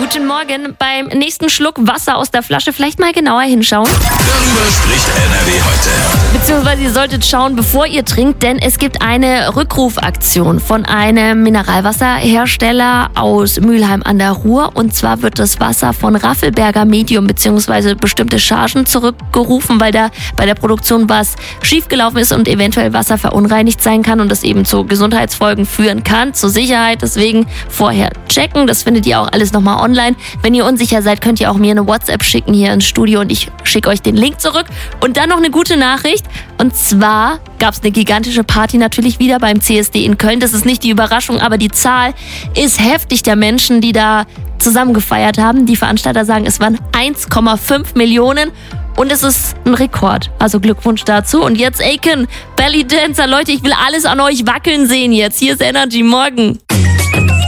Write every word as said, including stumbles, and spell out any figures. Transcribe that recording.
Guten Morgen. Beim nächsten Schluck Wasser aus der Flasche vielleicht mal genauer hinschauen. Darüber spricht N R W heute. Beziehungsweise ihr solltet schauen, bevor ihr trinkt, denn es gibt eine Rückrufaktion von einem Mineralwasserhersteller aus Mülheim an der Ruhr. Und zwar wird das Wasser von Raffelberger Medium beziehungsweise bestimmte Chargen zurückgerufen, weil da bei der Produktion was schiefgelaufen ist und eventuell Wasser verunreinigt sein kann und das eben zu Gesundheitsfolgen führen kann. Zur Sicherheit deswegen vorher checken. Das findet ihr auch alles nochmal online. Wenn ihr unsicher seid, könnt ihr auch mir eine WhatsApp schicken hier ins Studio und ich schicke euch den Link zurück. Und dann noch eine gute Nachricht. Und zwar gab es eine gigantische Party natürlich wieder beim C S D in Köln. Das ist nicht die Überraschung, aber die Zahl ist heftig der Menschen, die da zusammen gefeiert haben. Die Veranstalter sagen, es waren eins Komma fünf Millionen und es ist ein Rekord. Also Glückwunsch dazu. Und jetzt Aiken, Belly Dancer. Leute, ich will alles an euch wackeln sehen jetzt. Hier ist Energy Morgen.